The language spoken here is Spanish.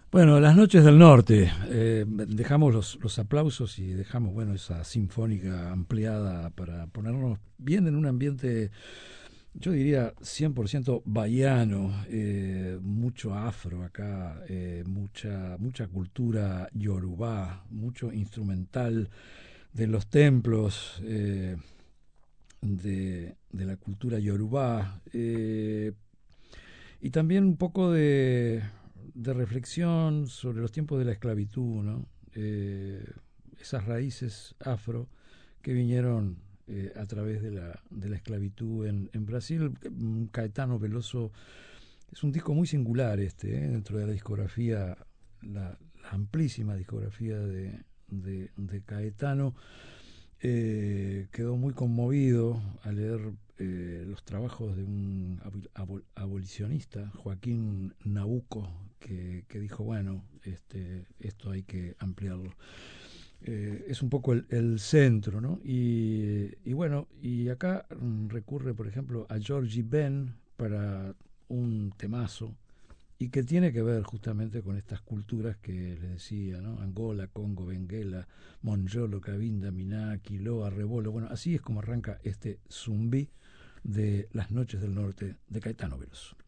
Bueno, las noches del norte, dejamos los aplausos y dejamos, bueno, esa sinfónica ampliada para ponernos bien en un ambiente, yo diría 100% bahiano, mucho afro acá, mucha cultura yorubá, mucho instrumental de los templos de la cultura yorubá, y también un poco de reflexión sobre los tiempos de la esclavitud, ¿no? Esas raíces afro que vinieron a través de la esclavitud en Brasil. Caetano Veloso es un disco muy singular dentro de la discografía, la amplísima discografía de Caetano. Quedó muy conmovido al leer los trabajos de un abolicionista, Joaquín Nabuco, que dijo, bueno, esto hay que ampliarlo. Es un poco el centro, ¿no? Y bueno, y acá recurre, por ejemplo, a Georgie Ben para un temazo y que tiene que ver justamente con estas culturas que les decía, ¿no? Angola, Congo, Benguela, Monjolo, Cabinda, Miná, Quiloa, Rebolo. Bueno, así es como arranca este zumbí de Las Noches del Norte de Caetano Veloso.